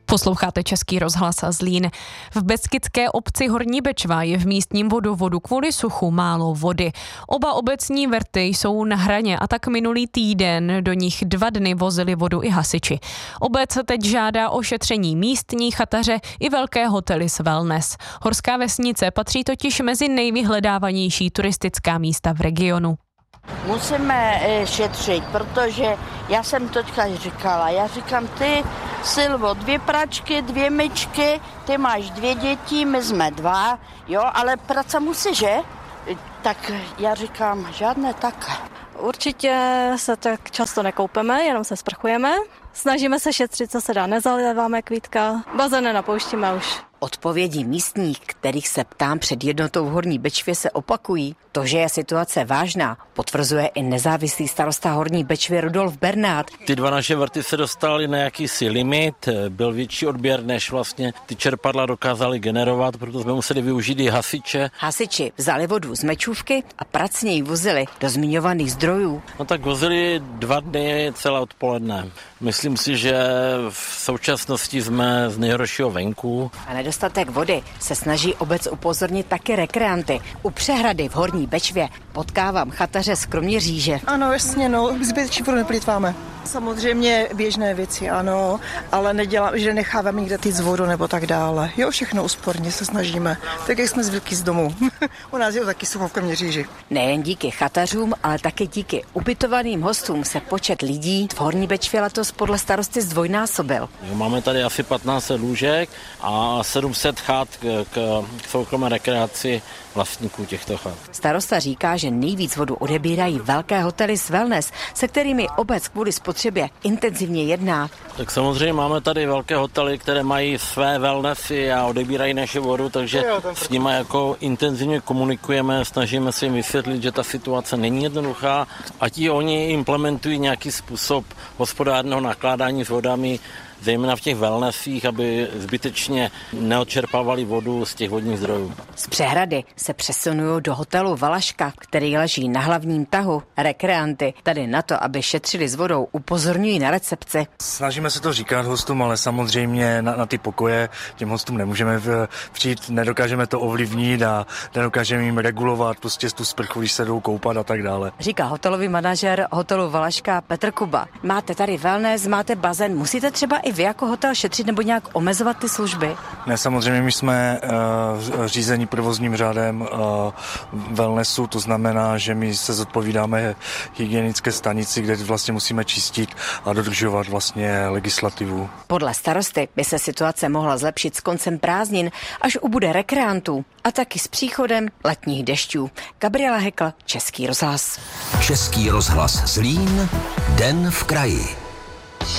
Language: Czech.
Posloucháte Český rozhlas Zlín. V beskydské obci Horní Bečva je v místním vodovodu kvůli suchu málo vody. Oba obecní vrty jsou na hraně a tak minulý týden do nich 2 dny vozili vodu i hasiči. Obec teď žádá o šetření místní chataře i velké hotely s wellness. Horská vesnice patří totiž mezi nejvyhledávanější turistická místa v regionu. Musíme šetřit, protože já jsem teďka říkala, já říkám, ty Silvo, 2 pračky, 2 myčky, ty máš 2 děti, my jsme 2, jo, ale práce musí, že? Tak já říkám, žádné tak. Určitě se tak často nekoupeme, jenom se sprchujeme. Snažíme se šetřit, co se dá, nezaléváme kvítka, bazén nenapouštíme už. Odpovědi místních, kterých se ptám před jednotou v Horní Bečvě, se opakují. To, že je situace vážná, potvrzuje i nezávislý starosta Horní Bečvy Rudolf Bernát. Ty 2 naše vrty se dostaly na jakýsi limit, byl větší odběr, než vlastně ty čerpadla dokázaly generovat, proto jsme museli využít i hasiče. Hasiči vzali vodu z Mečůvky a pracně ji vozili do zmiňovaných zdrojů. No tak vozili 2 dny celé odpoledne. Myslím si, že v současnosti jsme z nejhoršího venku. A nedostatek vody se snaží obec upozornit taky rekreanty. U přehrady v Horní Bečvě potkávám chataře z Kroměříže. Ano, jasně, no, zbytečně vodu neplýtváme. Samozřejmě běžné věci, ano, ale že necháváme nikde týct vodu nebo tak dále. Jo, všechno úsporně se snažíme, tak jak jsme zvyklí z domu. U nás je taky sucho v Kroměříži. Nejen díky chatařům, ale také díky ubytovaným hostům se počet lidí v Horní Bečvě letos podle starosty zdvojnásobil. Máme tady asi 15 lůžek a 700 chat k soukromé rekreaci vlastníků těchto chat. Starosta říká, že nejvíc vodu odebírají velké hotely s wellness, se kterými obec kvůli spotřebě intenzivně jedná. Tak samozřejmě máme tady velké hotely, které mají své wellnessy a odebírají naši vodu, takže s nimi jako intenzivně komunikujeme, snažíme se jim vysvětlit, že ta situace není jednoduchá a ti oni implementují nějaký způsob hospodárného nakládání s vodami, zejména v těch wellnessích, aby zbytečně neodčerpávali vodu z těch vodních zdrojů. Z přehrady se přesunují do hotelu Valaška, který leží na hlavním tahu. Rekreanty tady na to, aby šetřili s vodou, upozorňují na recepci. Snažíme se to říkat hostům, ale samozřejmě na ty pokoje těm hostům nemůžeme přijít, nedokážeme to ovlivnit a nedokážeme jim regulovat prostě tu sprchu, když se jdou koupat a tak dále. Říká hotelový manažer hotelu Valaška Petr Kuba. Máte tady wellness, máte bazén, musíte třeba i vy jako hotel šetřit nebo nějak omezovat ty služby? Ne, samozřejmě my jsme řízení provozním řádem wellnessu, to znamená, že my se zodpovídáme hygienické stanici, kde vlastně musíme čistit a dodržovat vlastně legislativu. Podle starosty by se situace mohla zlepšit s koncem prázdnin, až ubude rekreantů a taky s příchodem letních dešťů. Gabriela Hekl, Český rozhlas. Český rozhlas Zlín, den v kraji.